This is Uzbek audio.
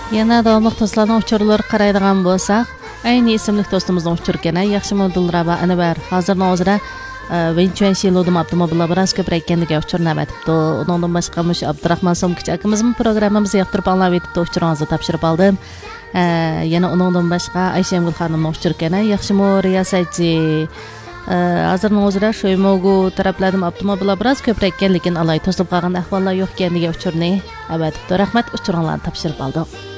Yana davomli do'stlarning uchurlari qaraydigan bo'lsak, ayni ismli do'stimizning uchurgan yaxshi Dilraba Anvar hozirning o'zida Venchuan Shilodum avtomobillar bilan ko'proq ekanligiga uchurni aytibdi. Undan boshqa mush Abdurahmon Somkichi akamizning programmamizni yoqtirib anglab uchuringizni topshirib oldim. Yana undan boshqa Ayshamgul xonimning uchurgan yaxshi riyosatchi hozirning o'zida Shoymogu taraflardan avtomobillar biroz ko'proq ekan, lekin alay to'silib qolgan ahvollar yo'q ekanligiga uchurni aytibdi. Rahmat, uchuringlarni topshirib oldim.